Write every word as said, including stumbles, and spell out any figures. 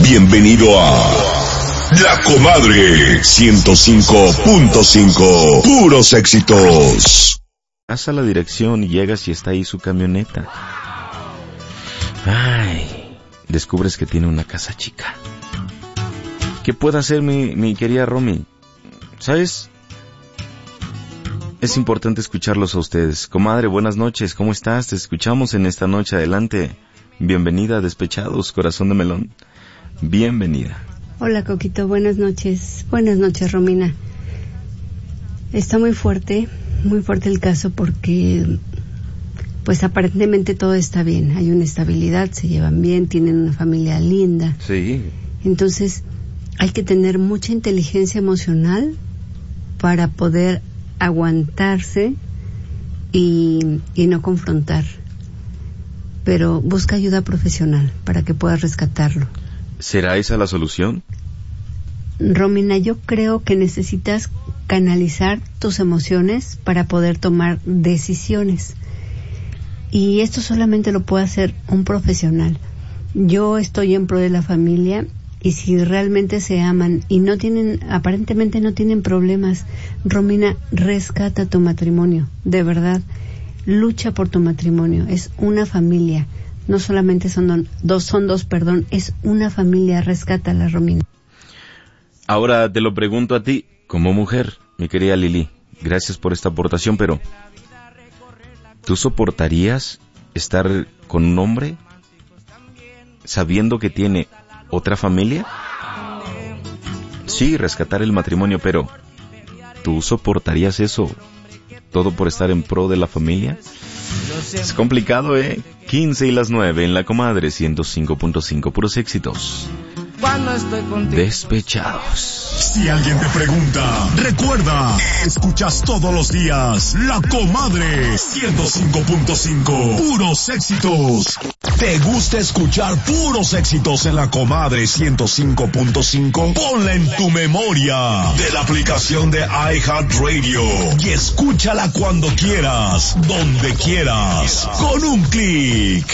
Bienvenido a La Comadre ciento cinco punto cinco. Puros éxitos. Vas a la dirección y llegas y está ahí su camioneta. Ay, descubres que tiene una casa chica. ¿Qué puede hacer mi, mi querida Romy? ¿Sabes? Es importante escucharlos a ustedes. Comadre, buenas noches, ¿cómo estás? Te escuchamos en esta noche, adelante. Bienvenida a Despechados, corazón de melón. Bienvenida. Hola, Coquito, buenas noches. Buenas noches, Romina. Está muy fuerte, muy fuerte el caso porque, pues aparentemente todo está bien. Hay una estabilidad, se llevan bien, tienen una familia linda. Sí. Entonces, hay que tener mucha inteligencia emocional para poder aguantarse y, y no confrontar. Pero busca ayuda profesional para que puedas rescatarlo. ¿Será esa la solución? Romina, yo creo que necesitas canalizar tus emociones para poder tomar decisiones. Y esto solamente lo puede hacer un profesional. Yo estoy en pro de la familia y si realmente se aman y no tienen, aparentemente no tienen problemas, Romina, rescata tu matrimonio, de verdad. Lucha por tu matrimonio, es una familia. No solamente son dos, son dos, perdón, es una familia, rescátala, Romina. Ahora te lo pregunto a ti, como mujer, mi querida Lili, gracias por esta aportación, pero ¿tú soportarías estar con un hombre sabiendo que tiene otra familia? Sí, rescatar el matrimonio, pero ¿tú soportarías eso? ¿Todo por estar en pro de la familia? Es complicado, ¿eh? quince y las nueve en La Comadre ciento cinco punto cinco, puros éxitos. Cuando estoy contigo. Despechados. Si alguien te pregunta, recuerda, escuchas todos los días La Comadre ciento cinco punto cinco, puros éxitos. ¿Te gusta escuchar puros éxitos en La Comadre ciento cinco punto cinco? Ponla en tu memoria de la aplicación de iHeartRadio y escúchala cuando quieras, donde quieras, con un clic.